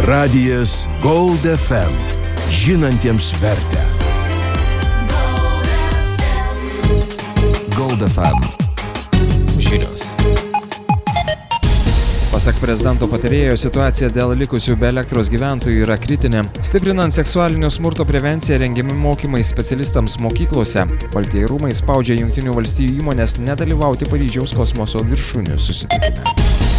Radijas Gold FM. Žinantiems vertę. Gold FM. Žinios. Pasak prezidento patarėjo, situacija dėl likusių be elektros gyventojų yra kritinė. Stiprinant seksualinio smurto prevenciją, rengiami mokymai specialistams mokyklose. Baltieji rūmai spaudžia Jungtinių valstijų įmonės nedalyvauti Paryžiaus kosmoso viršūnių susitikime.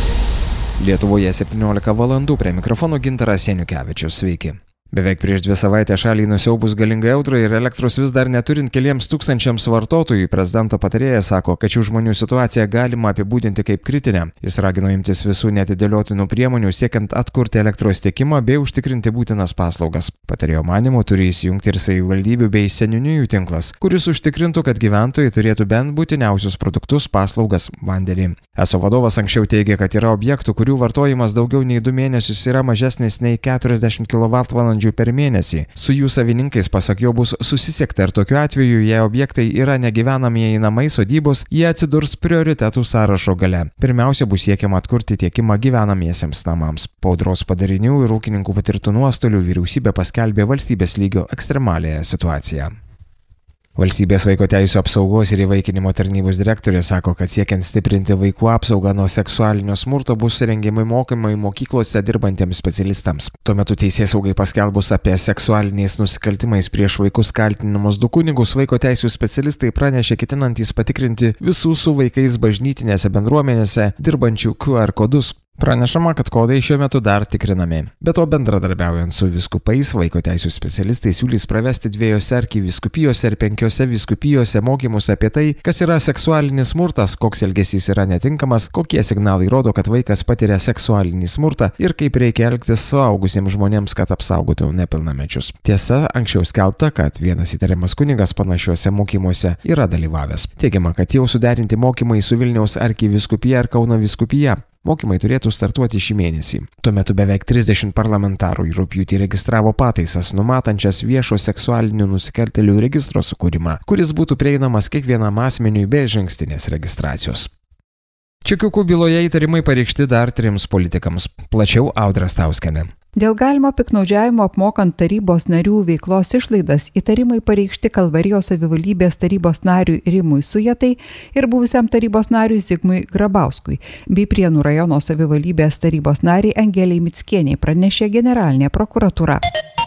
Lietuvoje 17 valandų, prie mikrofono Gintaras Janiukevičius. Sveiki. Beveik prieš 2 savaitės šaliai nusiaubus galingai audrai ir elektros vis dar neturint keliems tūkstančiams vartotojų, prezidento patarėjas sako, kad šių žmonių situaciją galima apibūdinti kaip kritinę. Jis ragino imtis visų neatidėliotinų priemonių siekiant atkurti elektros tiekimą bei užtikrinti būtinas paslaugas. Patarėjo manymu turi įsijungti ir savivaldybių bei seniūnijų tinklas, kuris užtikrintų, kad gyventojai turėtų bent būtiniausius produktus, paslaugas, vandenį. ESO vadovas anksčiau teigė, kad yra objektų, kurių vartojimas daugiau nei 2 mėnesius yra mažesnis nei 40 kWh per mėnesį. Su jų savininkais, pasak jo, bus susisiekta ir tokiu atveju, jei objektai yra negyvenamieji namai, sodybos, jie atsidurs prioritetų sąrašo gale. Pirmiausia, bus siekiama atkurti tiekimą gyvenamiesiems namams. Po audros padarinių ir ūkininkų patirtų nuostolių vyriausybė paskelbė valstybės lygio ekstremaliąją situaciją. Valstybės vaiko teisių apsaugos ir įvaikinimo tarnybos direktorė sako, kad siekiant stiprinti vaikų apsaugą nuo seksualinio smurto bus rengiami mokymai mokyklose dirbantiems specialistams. Tuo metu teisėsaugai paskelbus apie seksualiniais nusikaltimais prieš vaikus kaltinamus 2 kunigus, vaiko teisių specialistai pranešė ketinantys patikrinti visų su vaikais bažnytinėse bendruomenėse dirbančių QR kodus. Pranešama, kad kodai šiuo metu dar tikrinami. Be to, bendradarbiaujant su vyskupais, vaiko teisių specialistai siūlys pravesti 2 arkivyskupijose ir 5 vyskupijose mokymus apie tai, kas yra seksualinis smurtas, koks elgesys yra netinkamas, kokie signalai rodo, kad vaikas patiria seksualinį smurtą ir kaip reikia elgtis suaugusiems žmonėms, kad apsaugotų nepilnamečius. Tiesa, anksčiau skelbta, kad vienas įtariamas kunigas panašiuose mokymuose yra dalyvavęs. Teigiama, kad jau suderinti mokymai su Vilniaus arkivyskupija ir Kauno vyskupija. Mokymai turėtų startuoti šį mėnesį. Tuo metu beveik 30 parlamentarų į rugpjūtį registravo pataisas, numatančias viešo seksualinių nusikaltėlių registro sukūrimą, kuris būtų prieinamas kiekvienam asmeniui be išankstinės registracijos. Čekiukų byloje įtarimai pareikšti dar 3 politikams. Plačiau Audra Stauskienė. Dėl galimo piktnaudžiavimo apmokant tarybos narių veiklos išlaidas įtarimai pareikšti Kalvarijos savivaldybės tarybos nariui Rimui Sujatai ir buvusiam tarybos nariui Zigmui Grabauskui, bei Prienų rajono savivaldybės tarybos nariai Angelei Mickienei, pranešė generalinė prokuratūra.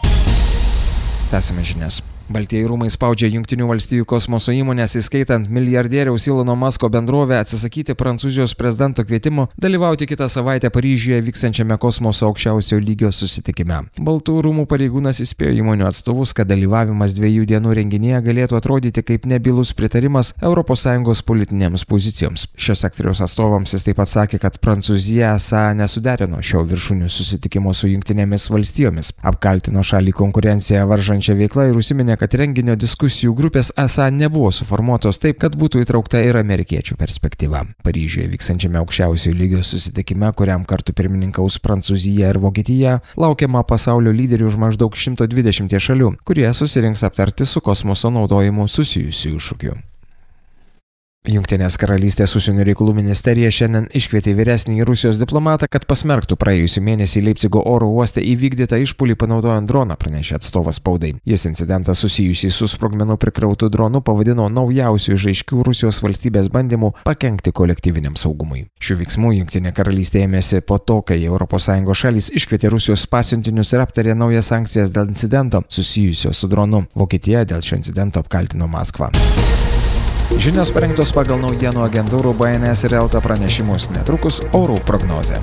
Tęsime žinias. Baltieji rūmai spaudžia Jungtinių valstijų kosmoso įmonės, įskaitant milijardieriaus Ilono Masko bendrovę, atsisakyti Prancūzijos prezidento kvietimo dalyvauti kitą savaitę Paryžiuje vykstančiame kosmoso aukščiausio lygio susitikime. Baltų rūmų pareigūnas įspėjo įmonių atstovus, kad dalyvavimas 2 dienų renginyje galėtų atrodyti kaip nebylus pritarimas ES politinėms pozicijoms. Šios sektoriaus atstovams jis taip pat sakė, kad Prancūzija esą nesuderino šio viršūnių susitikimo su Jungtinėmis valstijomis, apkaltino šalį konkurenciją varžančią veiklą ir užsiminė, kad renginio diskusijų grupės esą nebuvo suformuotos taip, kad būtų įtraukta ir amerikiečių perspektyva. Paryžiuje vykstančiame aukščiausio lygio susitikime, kuriam kartu pirmininkaus Prancūzija ir Vokietija, laukiama pasaulio lyderių už maždaug 120 šalių, kurie susirinks aptarti su kosmoso naudojimu susijusių iššūkių. Jungtinės karalystės užsienio reikalų ministerija šiandien iškvietė vyresnį Rusijos diplomatą, kad pasmerktų praėjusį mėnesį Leipcigo oro uoste įvykdytą išpuolį panaudojant droną, pranešė atstovas spaudai. Jis incidentą susijusį su sprogmenų prikrautu dronu pavadino naujausių iš aiškių Rusijos valstybės bandymų pakenkti kolektyviniam saugumui. Šių veiksmų Jungtinė karalystė ėmėsi po to, kai ES šalys iškvietė Rusijos pasiuntinius ir aptarė naujas sankcijas dėl incidento susijusio su dronu. Vokietija dėl šio incidento apkaltino Maskvą. Žinios parengtos pagal naujienų agentūrų BNS ir Elta pranešimus, netrukus orų prognozė.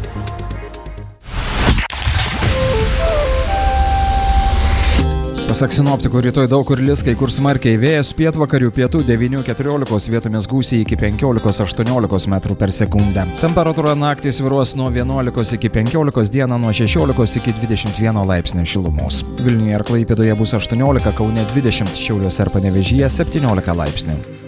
Pasak sinoptikų, rytoj daug kur lis, kai kur smarkiai vėjas, pietvakarių pietų 9–14, vietomis gūsiai iki 15–18 metrų per sekundę. Temperatūra naktį svyruos nuo 11 iki 15, dieną nuo 16 iki 21 laipsnių šilumos. Vilniuje ir Klaipėdoje bus 18, Kaune 20, Šiauliuose ir Panevėžyje 17 laipsnių.